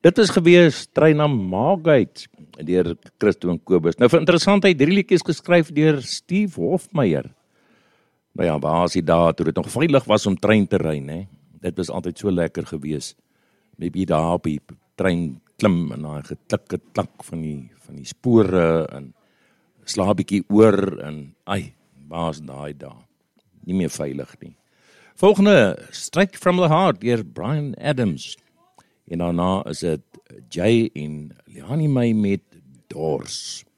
Dit is gewees Trein na Margate deur Christo en Kobus. Nou vir interessantheid, 3 liedjies geskryf deur Steve Hofmeyer. Nou ja, waar is die dae toe dit nog veilig was om trein te ry, né? Dit was altyd so lekker gewees. Maybe daar op die trein klim en daai geklak van die spore en sla 'n bietjie oor en waar is daai dae? Nie meer veilig nie. Volgende, Straight from the Heart deur Bryan Adams. En daarna is dit Jay en Liani May met Dors.